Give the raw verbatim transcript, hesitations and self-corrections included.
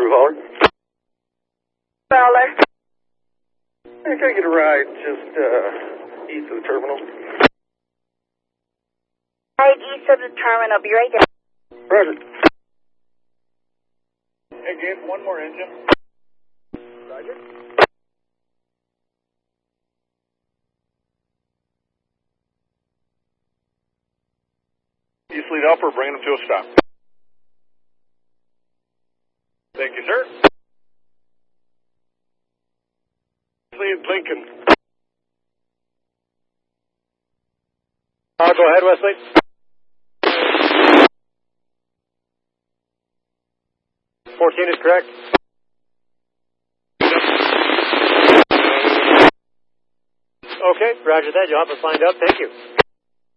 through hauler. Fowler. Hey, can I get a ride just uh, east of the terminal? Right east of the terminal. Be right there. Roger. Hey, Gabe, one more engine. Roger. East lead up or bring them to a stop. Thank you, sir. Lead Lincoln. Uh, go ahead, Wesley. fourteen is correct. Okay, roger that. You'll have to find out. Thank you.